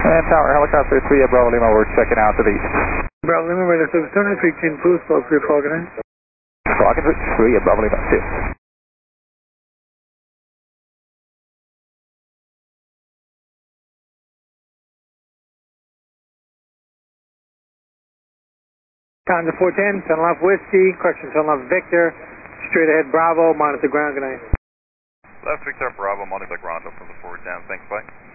And Tower Helicopter 3 at Bravo Lima, we're checking out to the east. Bravo Lima, radar service 215, full spoke, free Falcon 9. Falcon 3 at Bravo Lima 2. Conda 410, turn left Whiskey, correction, turn left Victor, straight ahead Bravo, monitor ground, good night. Left Victor Bravo, monitor ground up from the 410, thanks, bye.